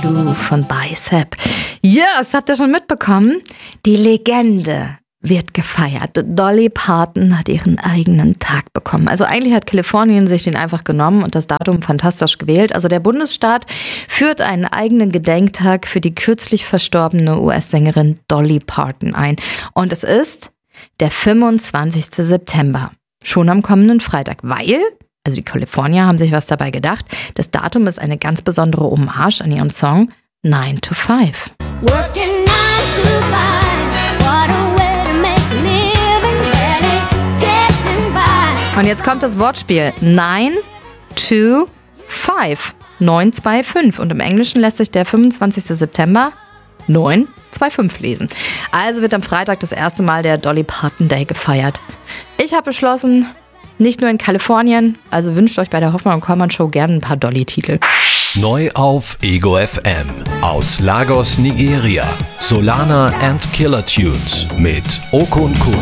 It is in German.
2 von Bicep. Ja, das habt ihr schon mitbekommen. Die Legende wird gefeiert. Dolly Parton hat ihren eigenen Tag bekommen. Also eigentlich hat Kalifornien sich den einfach genommen und das Datum fantastisch gewählt. Also der Bundesstaat führt einen eigenen Gedenktag für die kürzlich verstorbene US-Sängerin Dolly Parton ein. Und es ist der 25. September. Schon am kommenden Freitag, weil, also die Kalifornier haben sich was dabei gedacht, das Datum ist eine ganz besondere Hommage an ihren Song 9 to 5. Working 9 to 5, what a way to make a living, barely getting by. Und jetzt kommt das Wortspiel 9 to 5. 925. Und im Englischen lässt sich der 25. September 925 lesen. Also wird am Freitag das erste Mal der Dolly Parton Day gefeiert. Ich habe beschlossen, nicht nur in Kalifornien, also wünscht euch bei der Hoffmann und Kollmann Show gerne ein paar Dolly-Titel. Neu auf Ego FM. Aus Lagos, Nigeria. Solana and Killer Tunes mit Okun Kun.